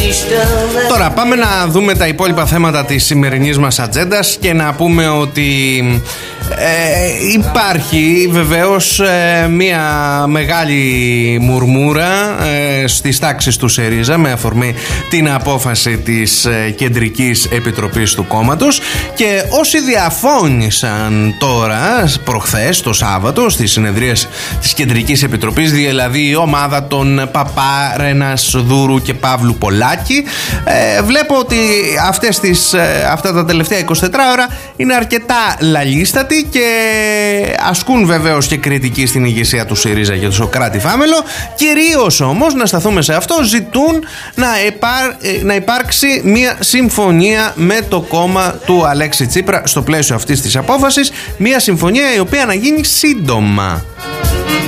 Τώρα πάμε να δούμε τα υπόλοιπα θέματα της σημερινής μας ατζέντας και να πούμε ότι υπάρχει βεβαίως μια μεγάλη μουρμούρα στις τάξεις του ΣΥΡΙΖΑ με αφορμή την απόφαση της Κεντρικής Επιτροπής του κόμματος, και όσοι διαφώνησαν τώρα προχθές το Σάββατο στις συνεδρίες της Κεντρικής Επιτροπής, δηλαδή η ομάδα των Παπά, Ρένας Δούρου και Παύλου Πολάκη, βλέπω ότι αυτά τα τελευταία 24 ώρα είναι αρκετά λαλίστατοι και ασκούν βεβαίως και κριτική στην ηγεσία του ΣΥΡΙΖΑ και του Σωκράτη Φάμελο. Κυρίως όμως, να σταθούμε σε αυτό, ζητούν να υπάρξει μια συμφωνία με το κόμμα του Αλέξη Τσίπρα στο πλαίσιο αυτής της απόφασης, μια συμφωνία η οποία να γίνει σύντομα.